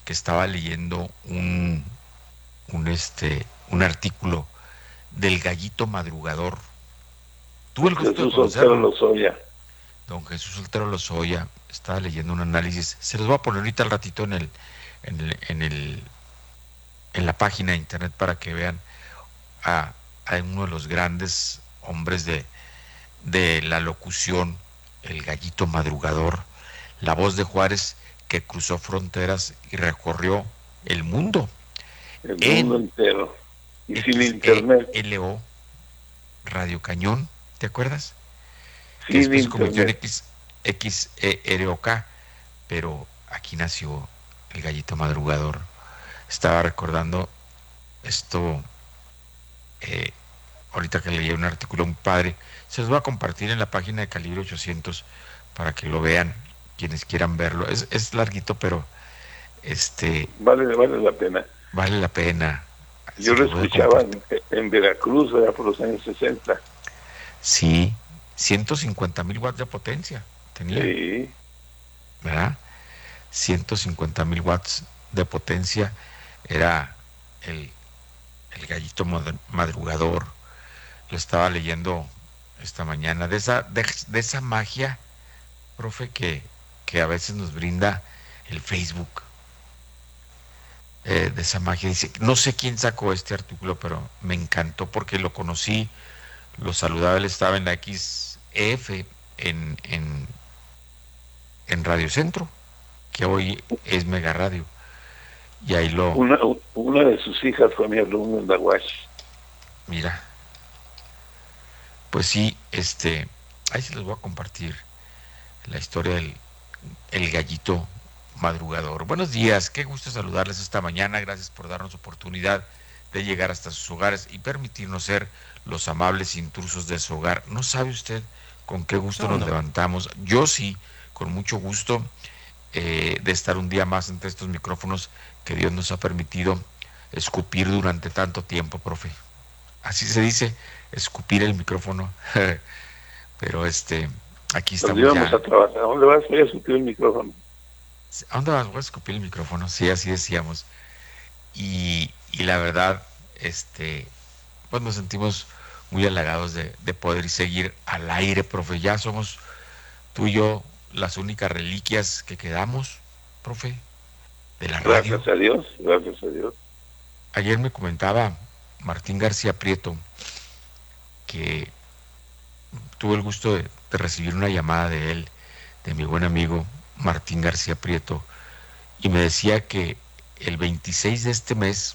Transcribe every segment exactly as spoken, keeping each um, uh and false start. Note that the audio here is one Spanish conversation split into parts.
que estaba leyendo un, un, este, un artículo del gallito madrugador. Tuve el gusto de Jesús Soltero conocerlo, Lozoya. don Jesús Soltero Lozoya. Estaba leyendo un análisis. Se los voy a poner ahorita al ratito en el, en el, en el, en la página de internet para que vean a, a uno de los grandes hombres de, de la locución, el gallito madrugador, la voz de Juárez que cruzó fronteras y recorrió el mundo El mundo en entero. Y sin internet. X E L O Radio Cañón, ¿te acuerdas? Que Sin después se convirtió en internet. X, X E R O K, pero aquí nació el gallito madrugador. Estaba recordando esto, eh, ahorita que leí un artículo muy padre, se los voy a compartir en la página de Calibre ochocientos para que lo vean quienes quieran verlo. Es, es larguito, pero este Vale, vale la pena. vale la pena. Yo Se lo los voy a escuchaba compartir. en, en Veracruz, ¿verdad? Por los años sesenta. Sí, ciento cincuenta mil watts de potencia tenía, Sí. ¿verdad? ciento cincuenta mil watts de potencia era el, el gallito madrugador. Lo estaba leyendo esta mañana, de esa, de, de esa magia, profe, que, que a veces nos brinda el Facebook, eh, de esa magia. Dice, no sé quién sacó este artículo, pero me encantó porque lo conocí, lo saludaba, él estaba en la X E F, en, en, en Radio Centro, que hoy es Mega Radio, y ahí lo, Una, una de sus hijas fue mi alumno en la U A S H. mira, pues sí, este, ahí se los voy a compartir la historia del el gallito madrugador. Buenos días, qué gusto saludarles esta mañana, gracias por darnos oportunidad de llegar hasta sus hogares y permitirnos ser los amables intrusos de su hogar. ¿No sabe usted con qué gusto No, nos no. levantamos? Yo sí, con mucho gusto, eh, de estar un día más entre estos micrófonos que Dios nos ha permitido escupir durante tanto tiempo, profe. Así se dice, escupir el micrófono. Pero este, aquí Nos estamos íbamos ya. a trabajar. ¿A dónde vas? Voy a subir el micrófono. ¿A dónde vas? Voy a escupir el micrófono. Sí, así decíamos. Y, y la verdad, este, pues nos sentimos muy halagados de, de poder seguir al aire, profe. Ya somos tú y yo las únicas reliquias que quedamos, profe, de la radio. Gracias a Dios, gracias a Dios. Ayer me comentaba Martín García Prieto que tuve el gusto de, de recibir una llamada de él, de mi buen amigo Martín García Prieto, y me decía que el veintiséis de este mes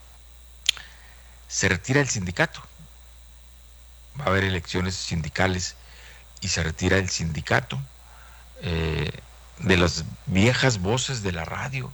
se retira el sindicato. Va a haber elecciones sindicales y se retira el sindicato, eh, de las viejas voces de la radio.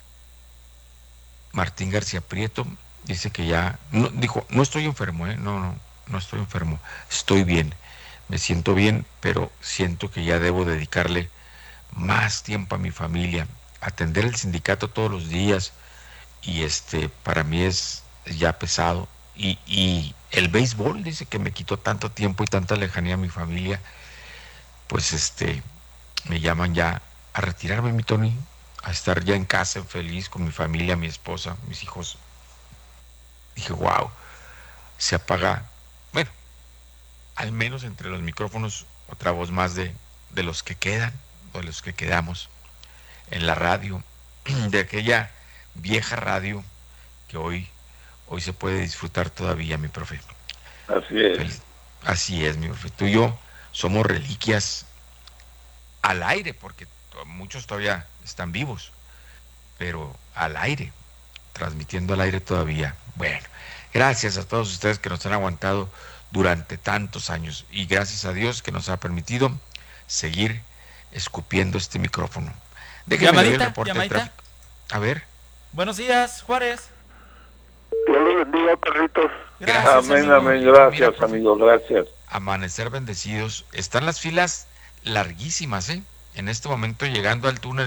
Martín García Prieto dice que ya, no, dijo, no estoy enfermo, ¿eh? no, no, no estoy enfermo, estoy bien, me siento bien, pero siento que ya debo dedicarle más tiempo a mi familia, atender el sindicato todos los días, y este, para mí es ya pesado. Y, y el béisbol dice que me quitó tanto tiempo y tanta lejanía a mi familia, pues este, me llaman ya a retirarme, mi Tony, a estar ya en casa, feliz con mi familia, mi esposa, mis hijos. Dije, wow, se apaga, bueno, al menos entre los micrófonos, otra voz más de, de los que quedan, o de los que quedamos en la radio, de aquella vieja radio que hoy, hoy se puede disfrutar todavía, mi profe. Así es. Feliz. Así es, mi profe. Tú y yo somos reliquias al aire, porque muchos todavía están vivos, pero al aire, transmitiendo al aire todavía. Bueno, gracias a todos ustedes que nos han aguantado durante tantos años y gracias a Dios que nos ha permitido seguir escupiendo este micrófono. Déjenme leer el Llamadita, reporte de llamadita. tráfico. A ver. Buenos días, Juárez. Dios los bendiga, perritos. Gracias, Amén, amigo. amén. Mira, Gracias, profe, amigo, gracias. amanecer bendecidos. Están las filas larguísimas, ¿eh? En este momento llegando al túnel